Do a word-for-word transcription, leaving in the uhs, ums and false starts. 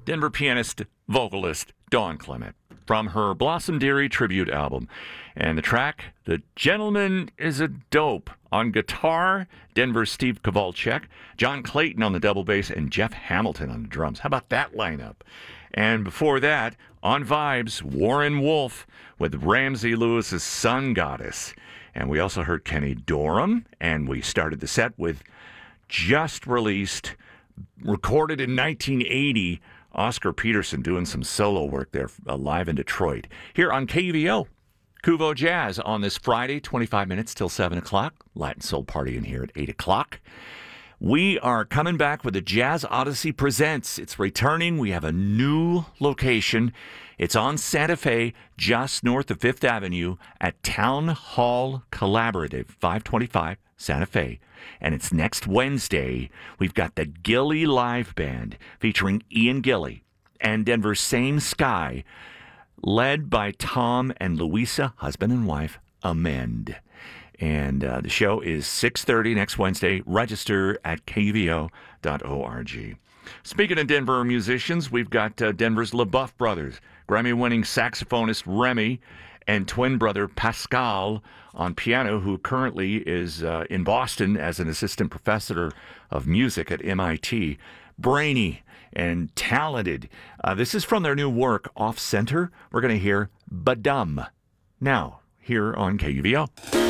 Denver pianist, vocalist Dawn Clement from her Blossom Dearie tribute album. And the track, The Gentleman is a Dope. On guitar, Denver's Steve Kowalczyk, John Clayton on the double bass, and Jeff Hamilton on the drums. How about that lineup? And before that, on vibes, Warren Wolf with Ramsey Lewis's Sun Goddess. And we also heard Kenny Dorham, and we started the set with just released, recorded in nineteen eighty, Oscar Peterson doing some solo work there uh, live in Detroit. Here on K U V O, Kuvo Jazz on this Friday, twenty-five minutes till seven o'clock. Latin Soul Party in here at eight o'clock. We are coming back with the Jazz Odyssey Presents. It's returning. We have a new location. It's on Santa Fe, just north of Fifth Avenue at Town Hall Collaborative, five twenty-five Santa Fe. And it's next Wednesday. We've got the Gilly Live Band featuring Ian Gilly and Denver's Same Sky, led by Tom and Louisa, husband and wife, Amend. And uh, the show is six thirty next Wednesday. Register at K U V O dot org. Speaking of Denver musicians, we've got uh, Denver's LaBeouf brothers, Grammy-winning saxophonist Remy, and twin brother Pascal on piano, who currently is uh, in Boston as an assistant professor of music at M I T. Brainy and talented. Uh, this is from their new work, Off Center. We're going to hear Badum now here on K U V O.